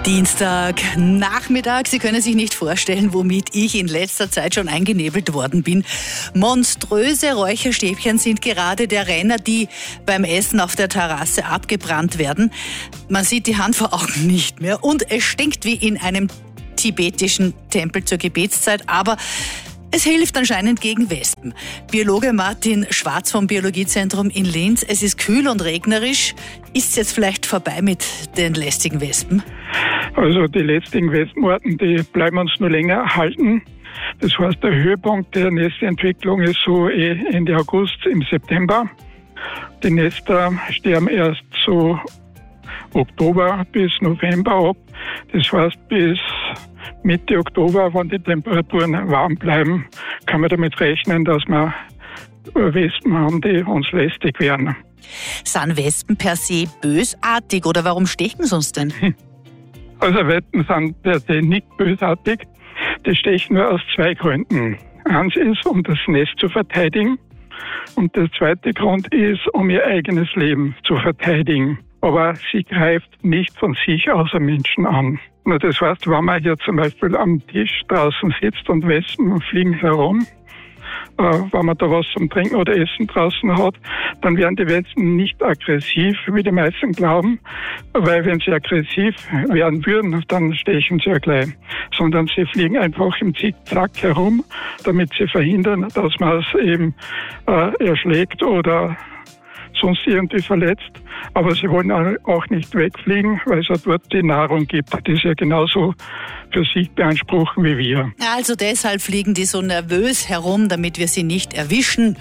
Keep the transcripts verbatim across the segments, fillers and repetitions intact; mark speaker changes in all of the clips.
Speaker 1: Dienstag, Nachmittag. Sie können sich nicht vorstellen, womit ich in letzter Zeit schon eingenebelt worden bin. Monströse Räucherstäbchen sind gerade der Renner, die beim Essen auf der Terrasse abgebrannt werden. Man sieht die Hand vor Augen nicht mehr und es stinkt wie in einem tibetischen Tempel zur Gebetszeit, aber es hilft anscheinend gegen Wespen. Biologe Martin Schwarz vom Biologiezentrum in Linz. Es ist kühl und regnerisch. Ist es jetzt vielleicht vorbei mit den lästigen Wespen?
Speaker 2: Also die lästigen Wespenarten, die bleiben uns nur länger erhalten. Das heißt, der Höhepunkt der Nestentwicklung ist so eh Ende August, im September. Die Nester sterben erst so Oktober bis November ab. Das heißt, bis Mitte Oktober, wenn die Temperaturen warm bleiben, kann man damit rechnen, dass wir Wespen haben, die uns lästig werden.
Speaker 1: Sind Wespen per se bösartig oder warum stechen sie uns denn?
Speaker 2: Also Wespen sind per se nicht bösartig. Die stechen nur aus zwei Gründen. Eins ist, um das Nest zu verteidigen. Und der zweite Grund ist, um ihr eigenes Leben zu verteidigen. Aber sie greift nicht von sich aus einen Menschen an. Das heißt, wenn man hier zum Beispiel am Tisch draußen sitzt und Wespen fliegen herum, äh, wenn man da was zum Trinken oder Essen draußen hat, dann werden die Wespen nicht aggressiv, wie die meisten glauben, weil wenn sie aggressiv werden würden, dann stechen sie ja gleich. Sondern sie fliegen einfach im Zickzack herum, damit sie verhindern, dass man es eben äh, erschlägt oder sonst irgendwie verletzt. Aber sie wollen auch nicht wegfliegen, weil es ja dort die Nahrung gibt, die sie ja genauso für sich beanspruchen wie wir.
Speaker 1: Also deshalb fliegen die so nervös herum, damit wir sie nicht erwischen.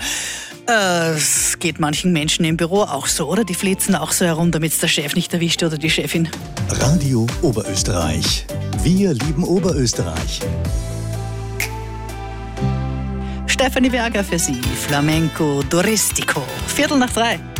Speaker 1: Es geht manchen Menschen im Büro auch so, oder? Die flitzen auch so herum, damit es der Chef nicht erwischt oder die Chefin.
Speaker 3: Radio Oberösterreich. Wir lieben Oberösterreich.
Speaker 1: Stefanie Berger für Sie, Flamenco Turistico. Viertel nach drei.